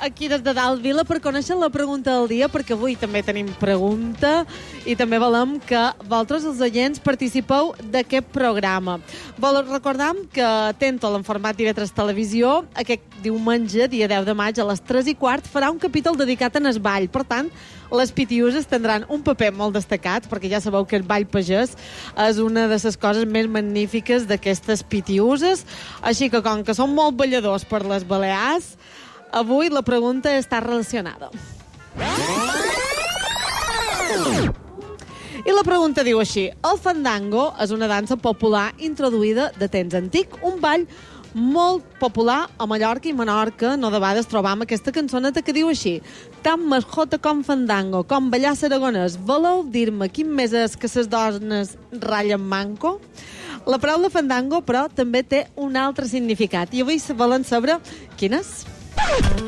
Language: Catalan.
aquí des de dalt Vila per conèixer la pregunta del dia, perquè avui també tenim pregunta i també volem que vosaltres, els oients, participeu d'aquest programa. Recordam que Tento, en format d'IV3 Televisió, aquest diumenge, dia 10 de maig, a les 3:15, farà un capítol dedicat en el ball. Per tant, les pitiuses tindran un paper molt destacat, perquè ja sabeu que el ball pagès és una de les coses més magnífiques d'aquestes pitiuses. Així que, com que són molt balladors per les Balears, avui la pregunta està relacionada. I la pregunta diu així: el fandango és una dansa popular introduïda de temps antic, un ball molt popular a Mallorca i Menorca. No de vegades trobam aquesta cançoneta que diu així: tant masjota com fandango, com ballar s'aragonès. Voleu dir-me quin més és que ses dones ratllen manco? La paraula fandango, però, també té un altre significat. I avui volen saber quin és?